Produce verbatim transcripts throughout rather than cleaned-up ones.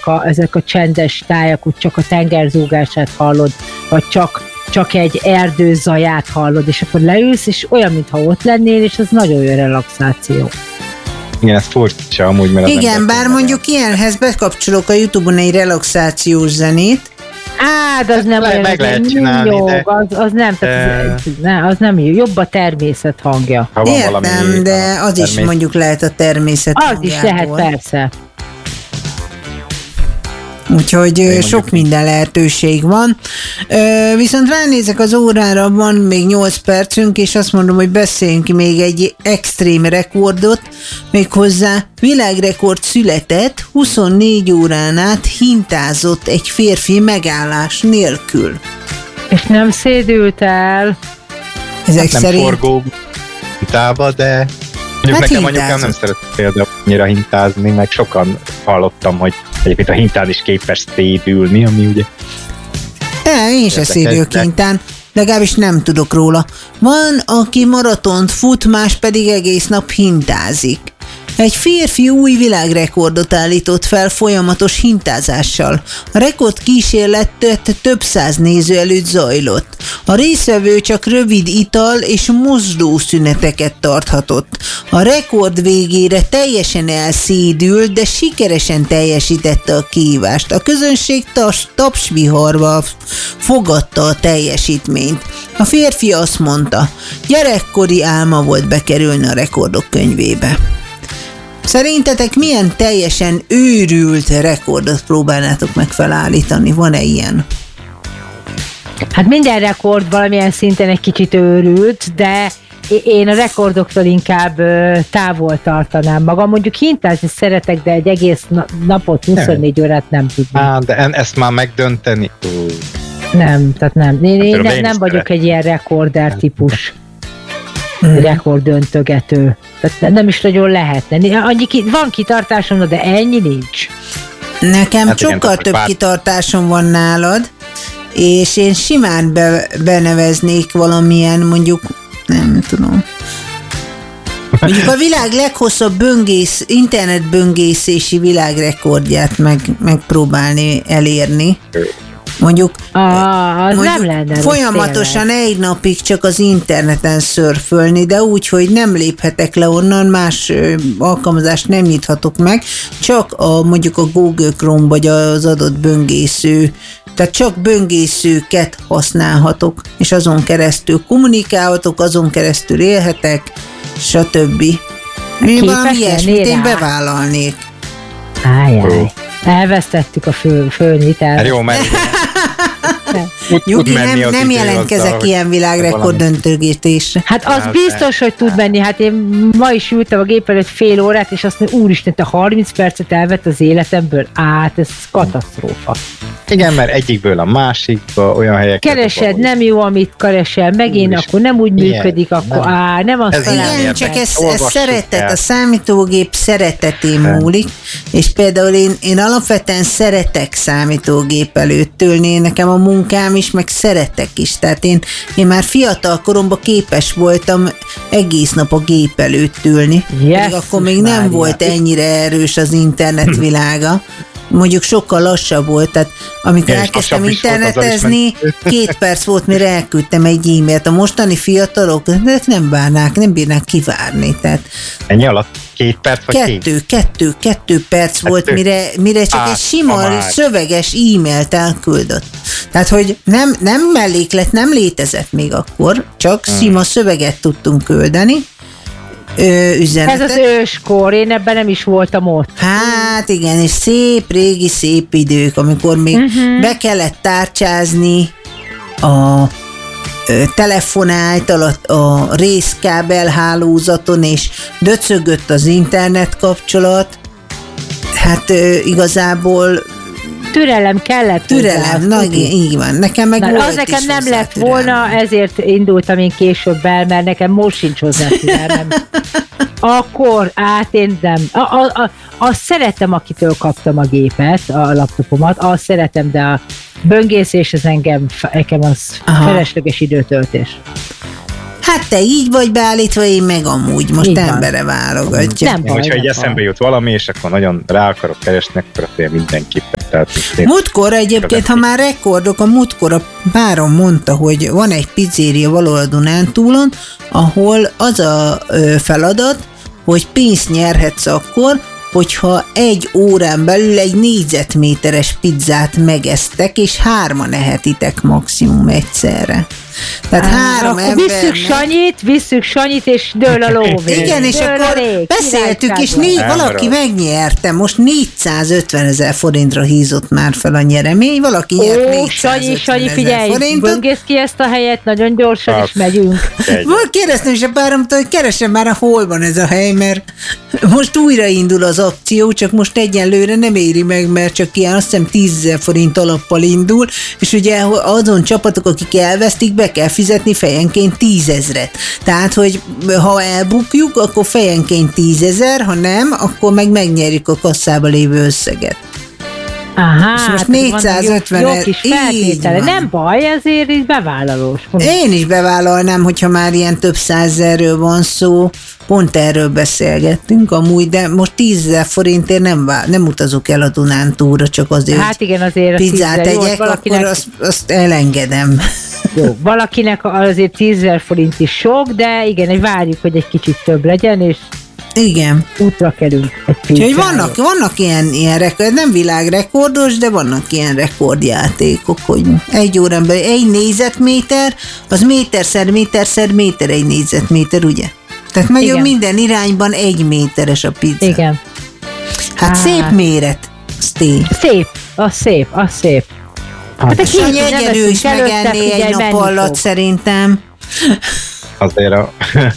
a, ezek a csendes tájak, úgy csak a tengerzúgását hallod, vagy csak, csak egy erdő zaját hallod, és akkor leülsz, és olyan, mintha ott lennél, és ez nagyon jó relaxáció. Igen, ez furcsa amúgy, mert igen, bár mondjuk ilyenhez bekapcsolok a YouTube-on egy relaxációs zenét. Hát, az nem le, olyan, meg lehet az, csinálni, jó, de... az, az nem, tehát az, ne, az nem jó, jobb a természet hangja. Értem, de az is mondjuk lehet a természet Az hangjából. is lehet, persze. Úgyhogy Én sok mondjuk... minden lehetőség van. Viszont ránézek az órára, van még nyolc percünk, és azt mondom, hogy beszéljünk ki még egy extrém rekordot, méghozzá világrekord született, huszonnégy órán át hintázott egy férfi megállás nélkül. És nem szédült el. Ezek hát nem szerint... forgó hintába, de mondjuk hát nekem anyukám nem szeret például annyira hintázni, meg sokan hallottam, hogy egyébként a hintán is képes szédülni, ami ugye... É, én se szédülök hintán, legalábbis nem tudok róla. Van, aki maratont fut, más pedig egész nap hintázik. Egy férfi új világrekordot állított fel folyamatos hintázással. A rekord kísérletet több száz néző előtt zajlott. A résztvevő csak rövid ital és mozdószüneteket tarthatott. A rekord végére teljesen elszédült, de sikeresen teljesítette a kihívást. A közönség tas, tapsviharva fogadta a teljesítményt. A férfi azt mondta, gyerekkori álma volt bekerülni a rekordok könyvébe. Szerintetek milyen teljesen őrült rekordot próbálnátok meg felállítani? Van-e ilyen? Hát minden rekord valamilyen szinten egy kicsit őrült, de én a rekordoktól inkább távol tartanám magam. Mondjuk hintázni szeretek, de egy egész napot, huszonnégy órát nem tudnék. Á, de ezt már megdönteni? Nem, tehát nem. Én, én, tudom, nem, én nem vagyok szeretem. egy ilyen rekorder típus. Rekorddöntögető. Tehát nem is nagyon lehetne. Annyi ki, van kitartásom, de ennyi nincs. Nekem hát sokkal igen, több bár... kitartásom van nálad, és én simán be, beneveznék valamilyen, mondjuk, nem tudom. Mondjuk a világ leghosszabb böngész, internetböngészési világrekordját meg, megpróbálni elérni. Mondjuk, ah, az mondjuk nem lenne folyamatosan egy napig csak az interneten szörfölni, de úgy, hogy nem léphetek le onnan, más ö, alkalmazást nem nyithatok meg, csak a, mondjuk a Google Chrome vagy az adott böngésző, tehát csak böngészőket használhatok, és azon keresztül kommunikálhatok, azon keresztül élhetek, stb. Mi valami ilyesmit én bevállalnék. Ájjáj. Elvesztettük a fő, főnyitát. Hát jó, mert Nyugi, nem, nem jelentkezek azzal, ilyen világrekord döntőgésre. Hát az hát, biztos, hogy tud menni. Hát én ma is ültem a gép előtt fél órát, és azt mondja, úristen, te harminc percet elvett az életemből. Át, ez katasztrófa. Igen, mert egyikből a másikba olyan helyeket... Keresed, nem jó, amit keresel, megint, úristen, akkor nem úgy működik, ilyen, akkor nem. Á, nem azt talán. Igen, csak ez, ez szeretet, el. A számítógép szeretetén múlik, és például én, én alapvetően szeretek számítógép előtt ülni, nekem a munkám is, meg szeretek is, tehát én, én már fiatal koromban képes voltam egész nap a gép előtt ülni, yes, pedig akkor még nem Mária. Volt ennyire erős az internetvilága, mondjuk sokkal lassabb volt, tehát amikor én elkezdtem internetezni, két perc volt, mire elküldtem egy e-mailt. A mostani fiatalok nem várnák, nem bírnák kivárni. Tehát ennyi alatt? Két perc vagy kettő, két? Kettő, kettő perc kettő. Volt, mire, mire csak Á, egy sima, szöveges e-mailt elküldött. Tehát, hogy nem, nem melléklet nem létezett még akkor, csak hmm. sima szöveget tudtunk küldeni. Ö, üzenetet. Ez az őskor, én ebben nem is voltam ott. Hát igen, és szép, régi, szép idők, amikor még uh-huh. be kellett tárcsázni a ö, telefonáltal a, a részkábelhálózaton, és döcögött az internet kapcsolat. Hát ö, igazából türelem kellett. Türelem, na így van. Nekem meg na, volt az nekem nem hozzá lett türelem. Volna, ezért indultam én később el, mert nekem most sincs hozzá türelem. Akkor át én nem. A, a, a, azt szeretem, akitől kaptam a gépet, a laptopomat, azt szeretem, de a böngészés az engem, nekem az Aha. felesleges időtöltés. Hát te így vagy beállítva, én meg amúgy. Most így embere válogatja. Nem baj, hogyha így eszembe jut valami, és akkor nagyon rá akarok keresni, akkor azért mindenképpen. Múltkor egyébként, ha már rekordok, a múltkor a párom mondta, hogy van egy pizzéria valahol a Dunántúlon, ahol az a feladat, hogy pénzt nyerhetsz akkor, hogyha egy órán belül egy négyzetméteres pizzát megesztek, és hárman ehetitek maximum egyszerre. Tehát Á, három akkor ember... Visszük Sanyit, visszük Sanyit, és dől a lóvé. Igen, és dől akkor lég, beszéltük, és négy, valaki megnyerte. Most négyszázötven ezer forintra hízott már fel a nyeremény, valaki Ó, nyert négyszázötven Sanyi, Sanyi, figyelj, forintot. böngész ki ezt a helyet, nagyon gyorsan hát, is megyünk. Volt kérdeztem is a páromtól, hogy keresem már, hol van ez a hely, mert most újraindul az akció, csak most egyenlőre nem éri meg, mert csak ilyen azt hiszem tízezer forint alappal indul, és ugye azon csapatok, akik elvesztik, be kell fizetni fejenként tízezret. Tehát, hogy ha elbukjuk, akkor fejenként tízezer, ha nem, akkor meg megnyerjük a kasszába lévő összeget. Aha, és most négyszázötven jó, jó kis feltétele. Nem baj, ezért így bevállalós. Én is bevállalnám, hogyha már ilyen több százezerről van szó. Pont erről beszélgettünk amúgy, de most tízezer forintért nem, vál, nem utazok el a Dunántúlra, csak azért, hát igen, azért pizzát tegyek, valakinek... akkor azt, azt elengedem. Jó, valakinek azért tízezer forint is sok, de igen, várjuk, hogy egy kicsit több legyen, és igen. Útra kerünk egy Úgyhogy vannak, vannak ilyen, ilyen rekord, nem világrekordos, de vannak ilyen rekordjátékok, hogy egy órán belül egy négyzetméter, az méterszer méterszer méter egy négyzetméter, ugye? Tehát nagyon minden irányban egy méteres a pizza. Igen. Hát Á. szép méret, az tény. Szép, az szép, az szép. Hát egy Sanyi egyedül is megenné egy nap alatt fog. Szerintem. Azért a...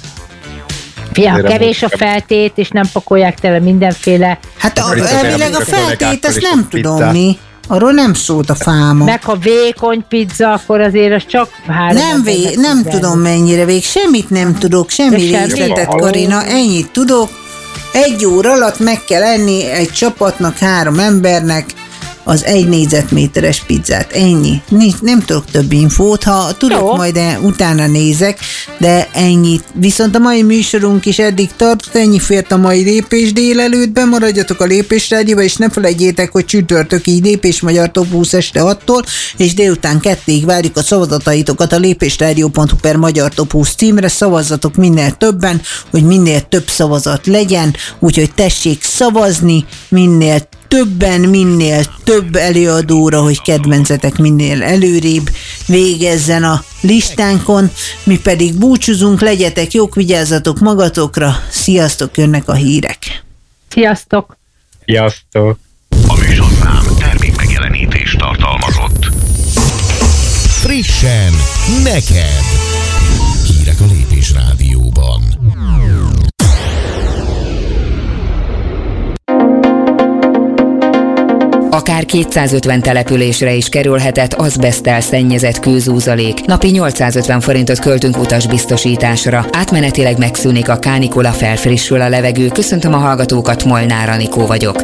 Fia, ha kevés a feltét, és nem pakolják tele mindenféle... Hát a, elvileg a feltét, azt nem tudom mi. Arról nem szólt a fáma. Meg ha vékony pizza, akkor azért az csak három... Nem, vé, nem tudom mennyire vég, semmit nem tudok, semmi részletet, Karina, ennyit tudok. Egy óra alatt meg kell enni egy csapatnak, három embernek az egy négyzetméteres pizzát. Ennyi. Nem tudok több infót, ha tudok, Jó. majd utána nézek, de ennyit. Viszont a mai műsorunk is eddig tartott, ennyi fért a mai Lépés délelőttben, maradjatok a Lépés rádióban, és ne felejtjétek, hogy csütörtökig Lépés Magyar Top húsz este hattól, és délután kettéig várjuk a szavazataitokat a lépésrádió pont hu per Magyar Top húsz címre, szavazzatok minél többen, hogy minél több szavazat legyen, úgyhogy tessék szavazni, minél többen, minél több előadóra, hogy kedvencetek minél előrébb végezzen a listánkon, mi pedig búcsúzunk, legyetek jók, vigyázzatok magatokra, sziasztok, jönnek a hírek. Sziasztok! Sziasztok! A műsorszám termék megjelenítést tartalmazott. Frissen, neked! Hírek a Lépés Rádióban. Akár kétszázötven településre is kerülhetett azbeszttel szennyezett kőzúzalék. Napi nyolcszázötven forintot költünk utasbiztosításra. Átmenetileg megszűnik a kánikula, felfrissül a levegő. Köszöntöm a hallgatókat, Molnár Anikó vagyok.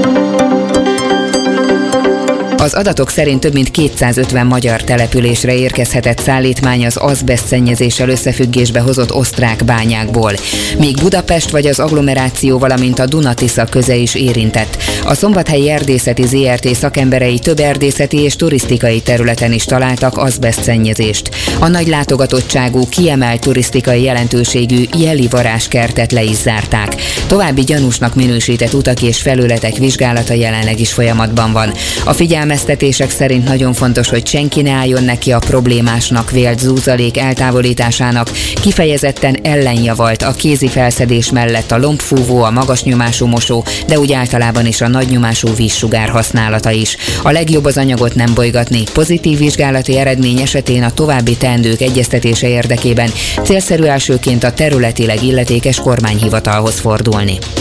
Az adatok szerint több mint kétszázötven magyar településre érkezhetett szállítmány az azbeszt szennyezéssel összefüggésbe hozott osztrák bányákból. Még Budapest vagy az agglomeráció, valamint a Duna-Tisza köze is érintett. A Szombathelyi Erdészeti zé er té szakemberei több erdészeti és turisztikai területen is találtak azbeszt szennyezést. A nagy látogatottságú, kiemelt turisztikai jelentőségű Jeli varázskertet le is zárták. További gyanúsnak minősített utak és felületek vizsgálata jelenleg is folyamatban van. A figyelmeztetések szerint nagyon fontos, hogy senki ne álljon neki a problémásnak vélt zúzalék eltávolításának. Kifejezetten ellenjavalt a kézi felszedés mellett a lombfúvó, a magasnyomású mosó, de úgy általában is a nagynyomású vízsugár használata is. A legjobb az anyagot nem bolygatni. Pozitív vizsgálati eredmény esetén a további teendők egyeztetése érdekében célszerű elsőként a területileg illetékes kormányhivatalhoz fordulni.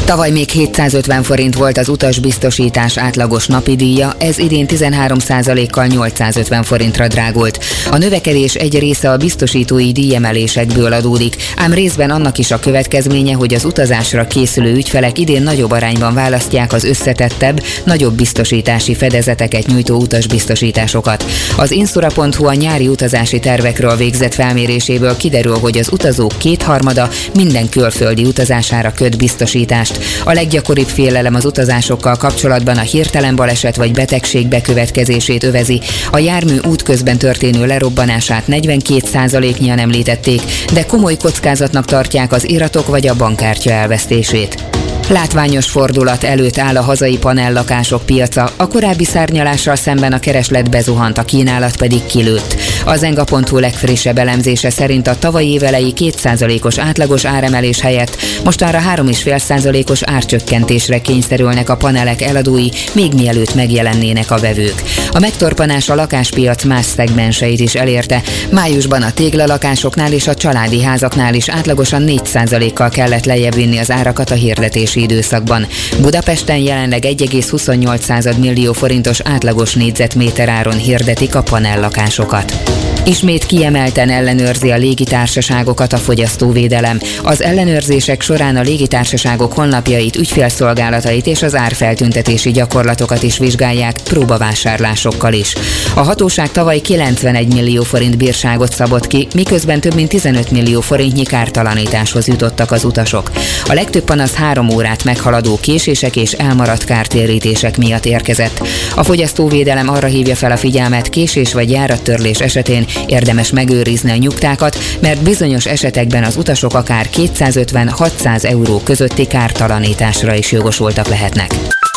Tavaly még hétszázötven forint volt az utasbiztosítás átlagos napi díja, ez idén tizenhárom százalékkal nyolcszázötven forintra drágult. A növekedés egy része a biztosítói díjemelésekből adódik, ám részben annak is a következménye, hogy az utazásra készülő ügyfelek idén nagyobb arányban választják az összetettebb, nagyobb biztosítási fedezeteket nyújtó utasbiztosításokat. Az insura pont hu a nyári utazási tervekről végzett felméréséből kiderül, hogy az utazók kétharmada minden külföldi utazására köt biztosítást. A leggyakoribb félelem az utazásokkal kapcsolatban a hirtelen baleset vagy betegség bekövetkezését övezi. A jármű útközben történő lerobbanását negyvenkét százaléknyian említették, de komoly kockázatnak tartják az iratok vagy a bankkártya elvesztését. Látványos fordulat előtt áll a hazai panellakások piaca, a korábbi szárnyalással szemben a kereslet bezuhant, a kínálat pedig kilőtt. A zenga pont hu legfrissebb elemzése szerint a tavalyi év elejé két százalékos átlagos áremelés helyett mostanra három egész öt százalékos árcsökkentésre kényszerülnek a panelek eladói, még mielőtt megjelennének a vevők. A megtorpanás a lakáspiac más szegmenseit is elérte. Májusban a téglalakásoknál és a családi házaknál is átlagosan négy százalékkal kellett lejjebb vinni az árakat a hirdetési időszakban. Budapesten jelenleg egy egész huszonnyolc millió forintos átlagos négyzetméter áron hirdetik a panellakásokat. Ismét kiemelten ellenőrzi a légitársaságokat a fogyasztóvédelem. Az ellenőrzések során a légitársaságok honlapjait, ügyfélszolgálatait és az árfeltüntetési gyakorlatokat is vizsgálják, próbavásárlásokkal is. A hatóság tavaly kilencvenegy millió forint bírságot szabott ki, miközben több mint tizenöt millió forintnyi kártalanításhoz jutottak az utasok. A legtöbb panasz három órát meghaladó késések és elmaradt kártérítések miatt érkezett. A fogyasztóvédelem arra hívja fel a figyelmet, késés vagy járattörlés esetén érdemes megőrizni a nyugtákat, mert bizonyos esetekben az utasok akár kétszázötven-hatszáz euró közötti kártalanításra is jogosultak lehetnek.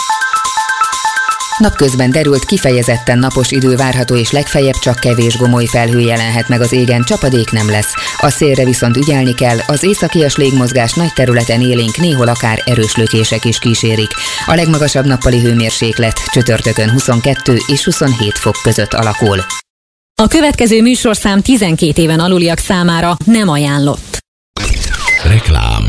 Napközben derült, kifejezetten napos idő várható, és legfeljebb csak kevés gomoly felhő jelenhet meg az égen, csapadék nem lesz. A szélre viszont ügyelni kell, az északias légmozgás nagy területen élénk, néhol akár erős lökések is kísérik. A legmagasabb nappali hőmérséklet csütörtökön huszonkettő és huszonhét fok között alakul. A következő műsorszám tizenkét éven aluliak számára nem ajánlott. Reklám.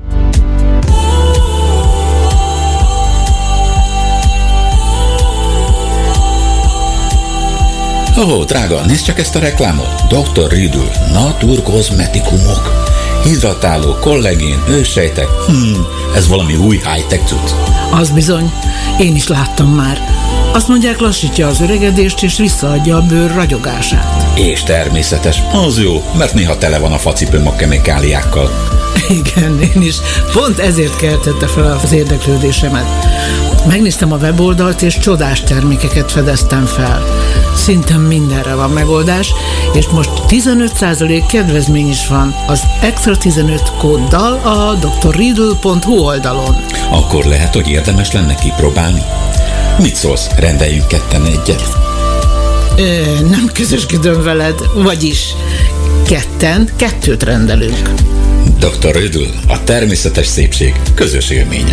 Ó, oh, drága, nézd csak ezt a reklámot. doktor Riedl, Natur kozmetikumok. Hidratáló, kollagén, őssejtek. Hmm, ez valami új high-tech cucc. Az bizony, én is láttam már. Azt mondják, lassítja az öregedést és visszaadja a bőr ragyogását. És természetes, az jó, mert néha tele van a facipőm a kemikáliákkal. Igen, én is. Pont ezért keltette fel az érdeklődésemet. Megnéztem a weboldalt, és csodás termékeket fedeztem fel. Szinte mindenre van megoldás, és most tizenöt százalék kedvezmény is van az extra tizenöt kóddal a doktor riedl pont hu oldalon. Akkor lehet, hogy érdemes lenne kipróbálni. Mit szólsz, rendeljünk ketten egyet? Ö, nem közösködöm veled, vagyis ketten kettőt rendelünk. doktor Riedl, a természetes szépség közös élménye.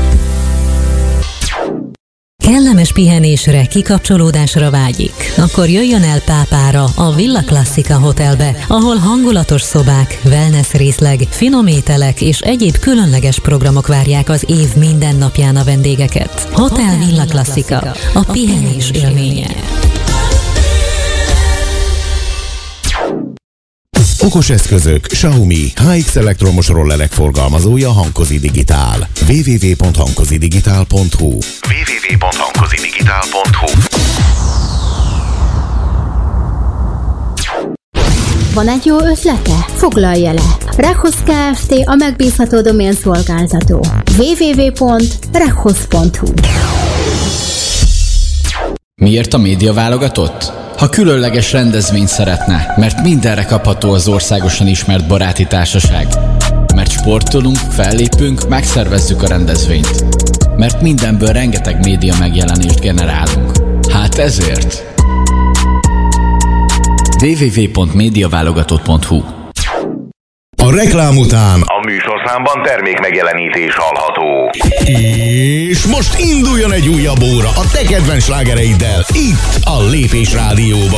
Kellemes pihenésre, kikapcsolódásra vágyik? Akkor jöjjön el Pápára, a Villa Classica Hotelbe, ahol hangulatos szobák, wellness részleg, finom ételek és egyéb különleges programok várják az év minden napján a vendégeket. Hotel Villa Classica, a pihenés élménye. Okos eszközök, Xiaomi, há iksz elektromos rollerek forgalmazója Hankozi Digitál. double-u double-u double-u pont hankozidigitál pont hu double-u double-u double-u pont hankozidigitál pont hu. Van egy jó ötlete? Foglalja le! Rekhoz Kft. A megbízható domén szolgáltató. double-u double-u double-u pont rekhoz pont hu. Miért a média válogatott? Ha különleges rendezvényt szeretne, mert mindenre kapható az országosan ismert baráti társaság. Mert sportolunk, fellépünk, megszervezzük a rendezvényt. Mert mindenből rengeteg média megjelenést generálunk. Hát ezért. double-u double-u double-u pont médiaválogatott pont hu. A reklám után a műsorszámban termék megjelenítés hallható. És most induljon egy újabb óra a te kedvenc slágereiddel itt a Lépés Rádióban.